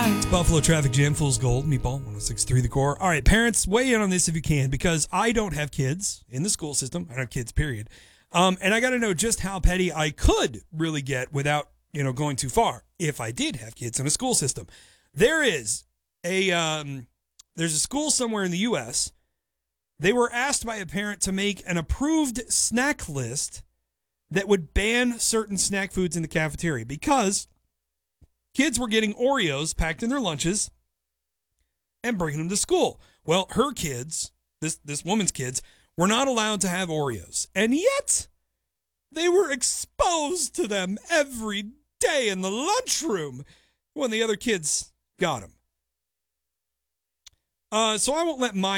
Buffalo Traffic Jam, Fool's Gold, Meatball, 106.3 The Core. All right, parents, weigh in on this if you can, because I don't have kids in the school system. I don't have kids, period. And I got to know just how petty I could really get without, going too far if I did have kids in a school system. There's a school somewhere in the U.S. They were asked by a parent to make an approved snack list that would ban certain snack foods in the cafeteria because kids were getting Oreos packed in their lunches and bringing them to school. Well, her kids, this woman's kids, were not allowed to have Oreos. And yet, they were exposed to them every day in the lunchroom when the other kids got them. So I won't let my